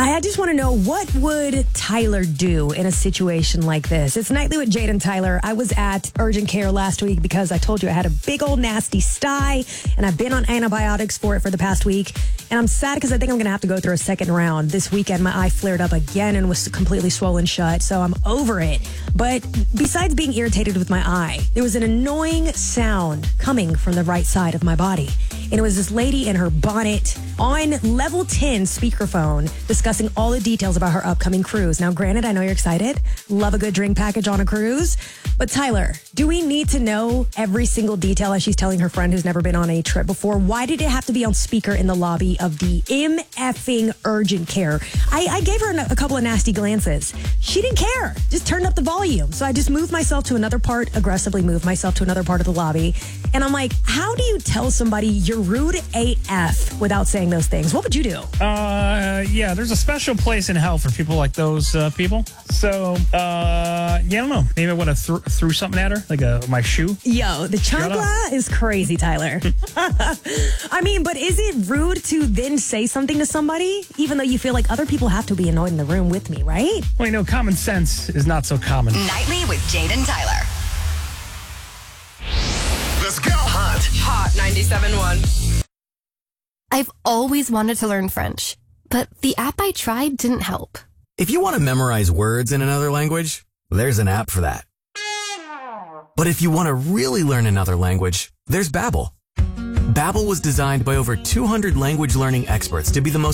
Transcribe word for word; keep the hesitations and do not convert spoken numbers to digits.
I just want to know, what would Tyler do in a situation like this? It's Nightly with Jade and Tyler. I was at urgent care last week because I told you I had a big old nasty sty, and I've been on antibiotics for it for the past week. And I'm sad because I think I'm going to have to go through a second round. This weekend, my eye flared up again and was completely swollen shut, so I'm over it. But besides being irritated with my eye, there was an annoying sound coming from the right side of my body. And it was this lady in her bonnet on level ten speakerphone discussing all the details about her upcoming cruise. Now, granted, I know you're excited. Love a good drink package on a cruise. But Tyler, do we need to know every single detail as she's telling her friend who's never been on a trip before? Why did it have to be on speaker in the lobby of the M-effing urgent care? I, I gave her a, a couple of nasty glances. She didn't care. Just turned up the volume. So I just moved myself to another part, aggressively moved myself to another part of the lobby. And I'm like, how do you tell somebody you're rude A F without saying those things? What would you do? Uh, yeah, there's a special place in hell for people like those uh, people. So, uh, yeah, I don't know. Maybe I would have th- threw something at her, like a, my shoe. Yo, the chancla is crazy, Tyler. I mean, but is it rude to then say something to somebody, even though you feel like other people have to be annoyed in the room with me, right? Well, you know, common sense is not so common. Nightly with Jade and Tyler. Let's go. Hot. Hot ninety-seven point one. I've always wanted to learn French, but the app I tried didn't help. If you want to memorize words in another language, there's an app for that. But if you want to really learn another language, there's Babbel. Babbel was designed by over two hundred language learning experts to be the most